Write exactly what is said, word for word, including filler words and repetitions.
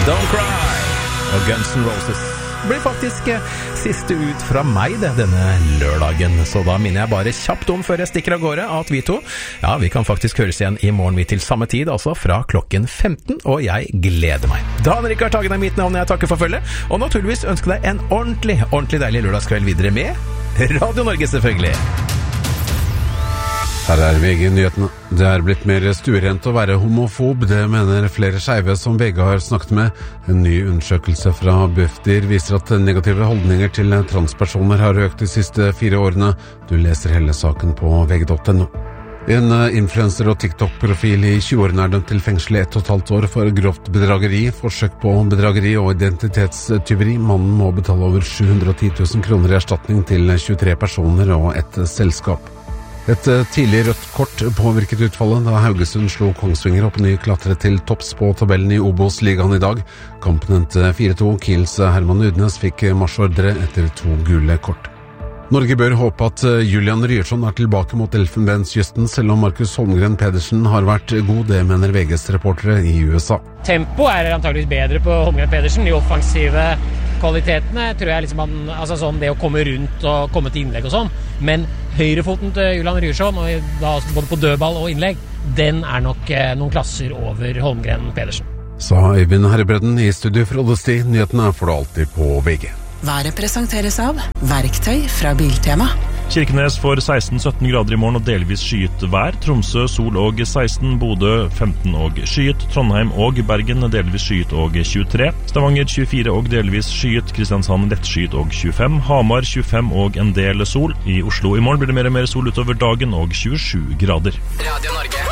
Don't Cry og Guns N' Roses blir faktisk siste ut fra meg det, denne lørdagen. Så da minner jeg bare kjapt om før jeg stikker av gårde at vi to, ja, vi kan faktisk høres igjen i morgen til samme tid, altså fra klokken femten, og jeg gleder meg. Dan Rikard Hagen er mitt navn, jeg takker for følge, og naturligvis ønsker deg en ordentlig, ordentlig deilig lørdagskveld videre med Radio Norge selvfølgelig. Her er V G-nyhetene. Det er blitt mer stuerent å være homofob, det mener flere skeive som V G har snakket med. En ny undersøkelse fra Bufdir viser at negative holdninger til transpersoner har økt de siste fire årene. Du leser hele saken på V G punktum no. En influencer og TikTok-profil i tjueårene er dømt til fengsel i ett og et halvt år for grovt bedrageri, forsøk på bedrageri og identitetstyveri. Mannen må betale over sju hundre og ti tusen kroner i erstatning til tjuetre personer og et selskap. Et tidlig rødt kort påvirket utfallet da Haugesund slo Kongsvinger opp ny klatre til topps på tabellen i Obos-ligaen i dag. Kampen endte fire to. Kiels Herman Udnes fikk marsjordre etter to gule kort. Norge bør håpe at Julian Ryerson er tilbake mot Elfenbenskysten, selv om Markus Holmgren Pedersen har vært god, det mener V G's reportere i U S A. Tempo er antageligvis bedre på Holmgren Pedersen, de offensive kvalitetene tror jeg liksom han, altså sånn det å komme rundt og komme til innlegg og sånn, men høyrefoten til Julian Ryerson, og da både på dødball og innlegg, den er nok eh, noen klasser over Holmgren Pedersen. Sa Øyvind Herrebredden i studio for Oddesti. Nyhetene får du alltid på V G. Været presenteres av Verktøy fra Biltema. Kirkenes får seksten til sytten grader i morgen og delvis skyet vær. Tromsø, sol og seksten, Bodø femten og skyet. Trondheim og Bergen delvis skyet og tjuetre. Stavanger tjuefire og delvis skyet. Kristiansand lettskyet og tjuefem. Hamar tjuefem og en del sol. I Oslo i morgen blir det mer og mer sol utover dagen og tjuesju grader. Radio Norge.